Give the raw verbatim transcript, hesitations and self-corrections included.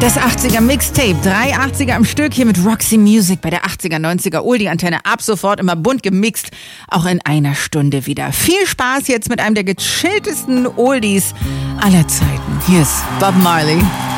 Das achtziger Mixtape, drei achtziger am Stück hier mit Roxy Music bei der achtziger, neunziger Oldie-Antenne. Ab sofort immer bunt gemixt, auch in einer Stunde wieder. Viel Spaß jetzt mit einem der gechilltesten Oldies aller Zeiten. Hier ist Bob Marley.